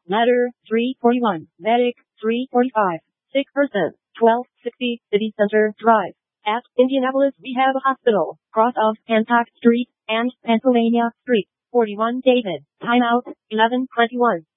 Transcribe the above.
Ladder, 341. Medic, 345. Sick person, 1260. City Center Drive. At Indianapolis Rehab Hospital, cross of Hancock Street and Pennsylvania Street. 41 David. Timeout, 11:21.